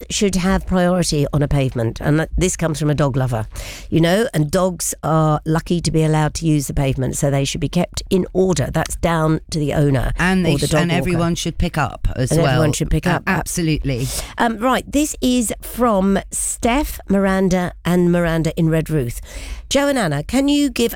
should have priority on a pavement, and this comes from a dog lover, and dogs are lucky to be allowed to use the pavement, so they should be kept in order. That's down to the owner and or the dog walker. Everyone should pick up as well. Everyone should pick up. Absolutely. Right, this is from Steph, Miranda and Miranda in Redruth. Joe and Anna, can you give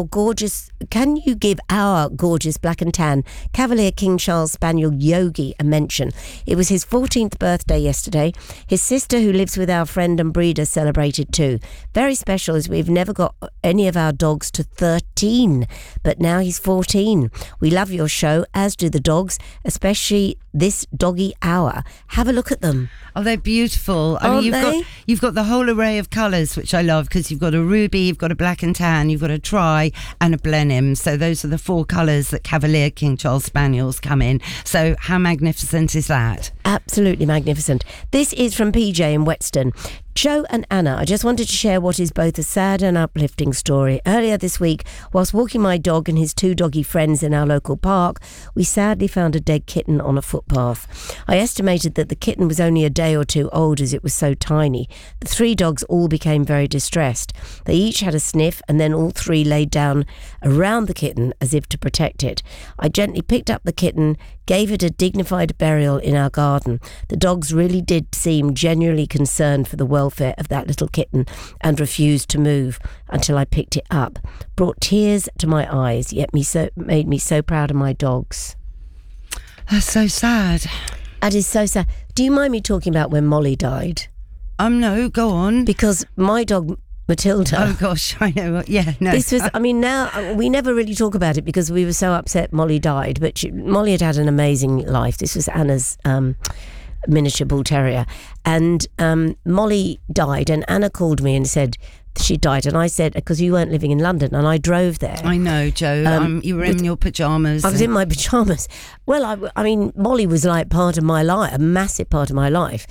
our gorgeous black and tan Cavalier King Charles Spaniel Yogi a mention? It was his 14th birthday yesterday. His sister, who lives with our friend and breeder, celebrated too. Very special, as we've never got any of our dogs to 13, but now he's 14. We love your show, as do the dogs, especially this doggy hour. Have a look at them. Oh, they're beautiful. You've got the whole array of colours, which I love, because you've got a ruby, you've got a black and tan, you've got a tri and a Blenheim. So those are the 4 colours that Cavalier King Charles Spaniels come in. So how magnificent is that? Absolutely magnificent. This is from PJ in Whetstone. Joe and Anna, I just wanted to share what is both a sad and uplifting story. Earlier this week, whilst walking my dog and his 2 doggy friends in our local park, we sadly found a dead kitten on a footpath. I estimated that the kitten was only a day or 2 old, as it was so tiny. The 3 dogs all became very distressed. They each had a sniff, and then all 3 laid down around the kitten as if to protect it. I gently picked up the kitten, gave it a dignified burial in our garden. The dogs really did seem genuinely concerned for the welfare of that little kitten and refused to move until I picked it up. Brought tears to my eyes, yet made me so proud of my dogs. That's so sad. That is so sad. Do you mind me talking about when Molly died? No, go on. Because my dog Matilda. Oh gosh, I know. Yeah, no. This was, now we never really talk about it because we were so upset Molly died, but Molly had an amazing life. This was Anna's miniature bull terrier, and Molly died, and Anna called me and said she died, and I said, because you weren't living in London, and I drove there. I know, Joe. You were in your pyjamas. I was in my pyjamas. Well, Molly was like part of my life, a massive part of my life,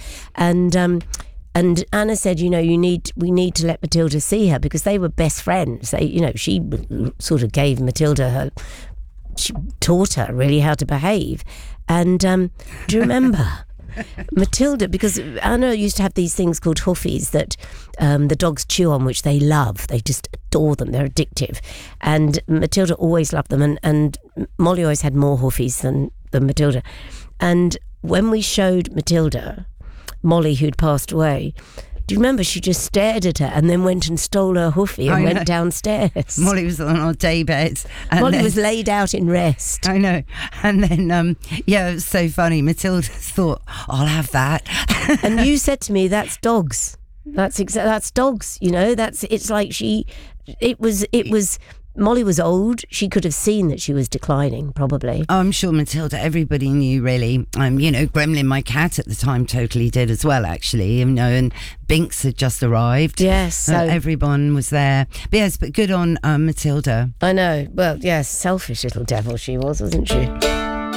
and Anna said, we need to let Matilda see her, because they were best friends. She sort of gave Matilda she taught her really how to behave. And do you remember Matilda? Because Anna used to have these things called hoofies that the dogs chew on, which they love. They just adore them. They're addictive. And Matilda always loved them. And Molly always had more hoofies than Matilda. And when we showed Matilda Molly, who'd passed away, do you remember she just stared at her and then went and stole her hoofie and went downstairs? Molly was on our day bed. Molly was laid out in rest. I know. And then, it was so funny. Matilda thought, I'll have that. And you said to me, that's dogs. That's dogs, it's like it was Molly was old. She could have seen that she was declining, probably. Oh, I'm sure Matilda, everybody knew, really. Gremlin, my cat at the time, totally did as well, actually. And Binks had just arrived. Yes. So everyone was there. But yes, but good on Matilda. I know. Well, yes, selfish little devil she was, wasn't she?